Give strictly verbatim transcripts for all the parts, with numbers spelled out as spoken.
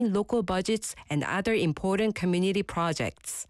local budgets and other important community projects.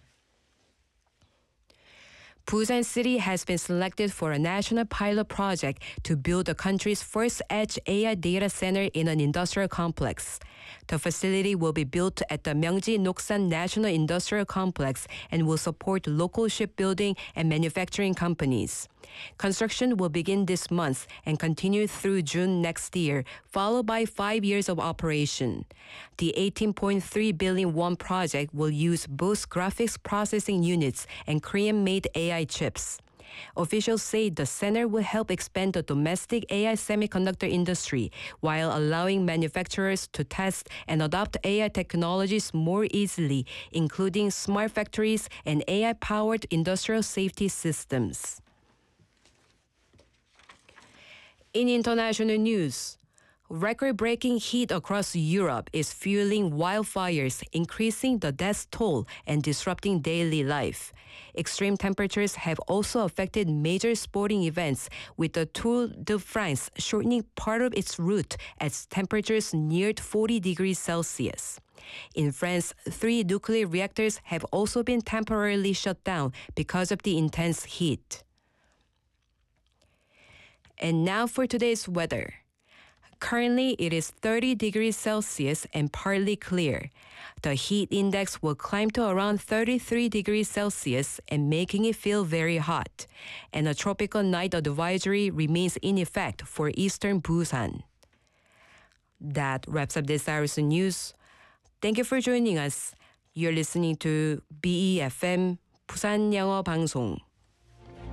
Busan City has been selected for a national pilot project to build the country's first edge A I data center in an industrial complex. The facility will be built at the Myeongji Noksan National Industrial Complex and will support local shipbuilding and manufacturing companies. Construction will begin this month and continue through June next year, followed by five years of operation. The eighteen point three billion won project will use both graphics processing units and Korean-made A I chips. Officials say the center will help expand the domestic A I semiconductor industry while allowing manufacturers to test and adopt A I technologies more easily, including smart factories and A I-powered industrial safety systems. In international news, record-breaking heat across Europe is fueling wildfires, increasing the death toll and disrupting daily life. Extreme temperatures have also affected major sporting events, with the Tour de France shortening part of its route as temperatures neared forty degrees Celsius. In France, three nuclear reactors have also been temporarily shut down because of the intense heat. And now for today's weather. Currently, it is thirty degrees Celsius and partly clear. The heat index will climb to around thirty-three degrees Celsius and making it feel very hot. And a tropical night advisory remains in effect for eastern Busan. That wraps up this hour's news. Thank you for joining us. You're listening to B E F M 부산 영어 방송.